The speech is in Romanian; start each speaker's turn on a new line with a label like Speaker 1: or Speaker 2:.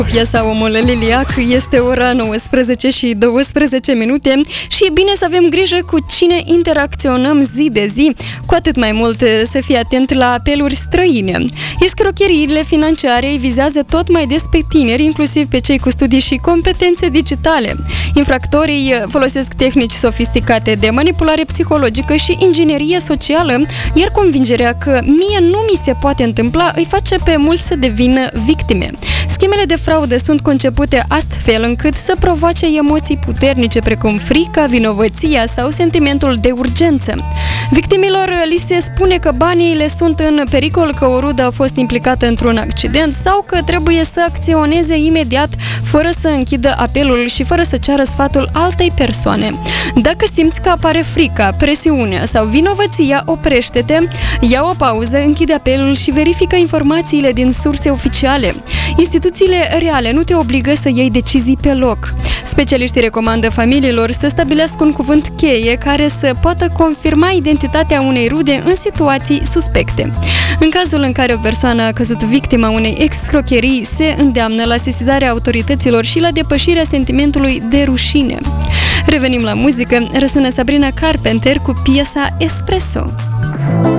Speaker 1: Piesa Omul Liliac, este ora 19 și 12 minute și e bine să avem grijă cu cine interacționăm zi de zi, cu atât mai mult să fii atent la apeluri străine. Escrocheriile financiare îi vizează tot mai des pe tineri, inclusiv pe cei cu studii și competențe digitale. Infractorii folosesc tehnici sofisticate de manipulare psihologică și inginerie socială, iar convingerea că mie nu mi se poate întâmpla îi face pe mulți să devină victime. Schemele de fraudă sunt concepute astfel încât să provoace emoții puternice precum frica, vinovăția sau sentimentul de urgență. Victimilor li se spune că banii le sunt în pericol, că o rudă a fost implicată într-un accident sau că trebuie să acționeze imediat fără să închidă apelul și fără să ceară sfatul altei persoane. Dacă simți că apare frica, presiunea sau vinovăția, oprește-te, ia o pauză, închide apelul și verifică informațiile din surse oficiale. Instituțiile reale nu te obligă să iei decizii pe loc. Specialiștii recomandă familiilor să stabilească un cuvânt cheie care să poată confirma identitatea unei rude în situații suspecte. În cazul în care o persoană a căzut victima unei escrocherii, se îndeamnă la sesizarea autorităților și la depășirea sentimentului de rușine. Revenim la muzică, răsună Sabrina Carpenter cu piesa Espresso.